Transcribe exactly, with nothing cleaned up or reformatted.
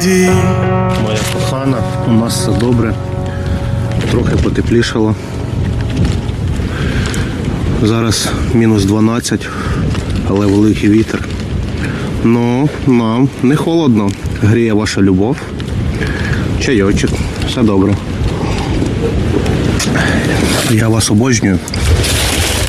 Моя кохана, у нас все добре. Трохи потеплішало. Зараз мінус дванадцять, але великий вітер. Ну, нам не холодно. Гріє ваша любов. Чайочок. Все добре. Я вас обожнюю.